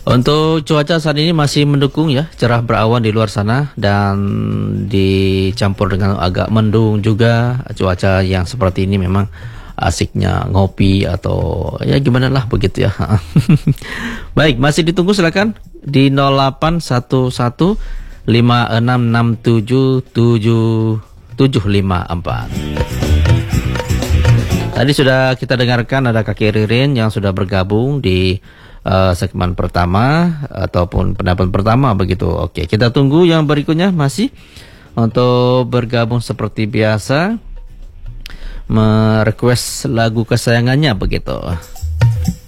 Untuk cuaca saat ini masih mendukung ya, cerah berawan di luar sana dan dicampur dengan agak mendung juga. Cuaca yang seperti ini memang asiknya ngopi atau ya gimana lah begitu ya. Baik, masih ditunggu silakan di 0811 56677754. Tadi sudah kita dengarkan ada Kakek Ririn yang sudah bergabung di segmen pertama ataupun pendapat pertama begitu. Oke, kita tunggu yang berikutnya masih untuk bergabung seperti biasa, merequest lagu kesayangannya begitu.